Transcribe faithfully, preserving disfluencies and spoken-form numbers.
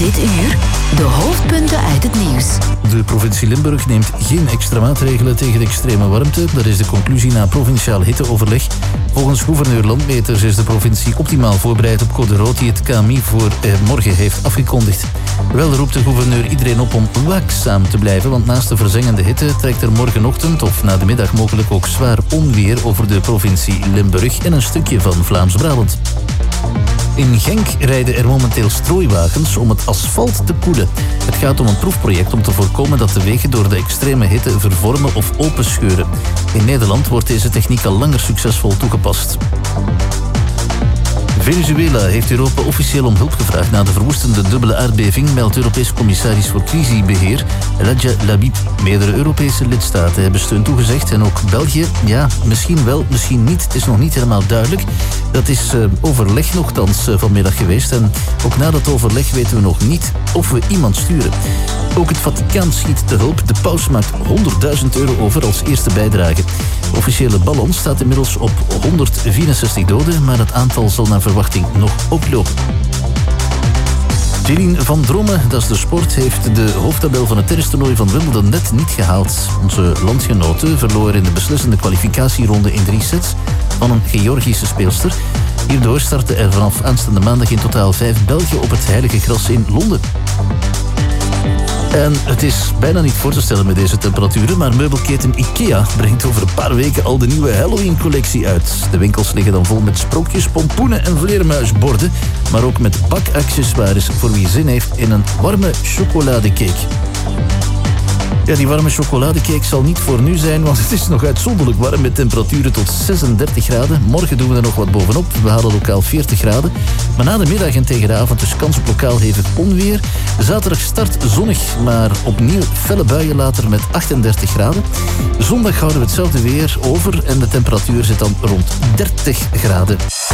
Dit uur de hoofdpunten uit het nieuws. De provincie Limburg neemt geen extra maatregelen tegen de extreme warmte. Dat is de conclusie na provinciaal hitteoverleg. Volgens gouverneur Landmeters is de provincie optimaal voorbereid op code rood die het K M I voor eh, morgen heeft afgekondigd. Wel roept de gouverneur iedereen op om waakzaam te blijven, want naast de verzengende hitte trekt er morgenochtend of na de middag mogelijk ook zwaar onweer over de provincie Limburg en een stukje van Vlaams-Brabant. In Genk rijden er momenteel strooiwagens om het asfalt te poelen. Het gaat om een proefproject om te voorkomen dat de wegen door de extreme hitte vervormen of openscheuren. In Nederland wordt deze techniek al langer succesvol toegepast. Venezuela heeft Europa officieel om hulp gevraagd na de verwoestende dubbele aardbeving, meldt Europees commissaris voor crisisbeheer Radja Labib. Meerdere Europese lidstaten hebben steun toegezegd en ook België. Ja, misschien wel, misschien niet. Het is nog niet helemaal duidelijk. Dat is uh, overleg nogthans uh, vanmiddag geweest en ook na dat overleg weten we nog niet of we iemand sturen. Ook het Vaticaan schiet te hulp. De paus maakt honderdduizend euro over als eerste bijdrage. De officiële ballon staat inmiddels op honderdvierenzestig doden, maar het aantal zal naar verwachting nog oplopen. Jeline van Drommen, dat is de sport, heeft de hoofdtabel van het tennistoernooi van Wimbledon net niet gehaald. Onze landgenoten verloor in de beslissende kwalificatieronde in drie sets van een Georgische speelster. Hierdoor starten er vanaf aanstaande maandag in totaal vijf Belgen op het heilige gras in Londen. En het is bijna niet voor te stellen met deze temperaturen, maar meubelketen IKEA brengt over een paar weken al de nieuwe Halloween-collectie uit. De winkels liggen dan vol met sprookjes, pompoenen en vleermuisborden, maar ook met bakaccessoires voor wie zin heeft in een warme chocoladecake. Ja, die warme chocoladecake zal niet voor nu zijn, want het is nog uitzonderlijk warm met temperaturen tot zesendertig graden. Morgen doen we er nog wat bovenop. We halen lokaal veertig graden. Maar na de middag en tegen de avond dus kans op lokaal hevig onweer. Zaterdag start zonnig, maar opnieuw felle buien later met achtendertig graden. Zondag houden we hetzelfde weer over en de temperatuur zit dan rond dertig graden.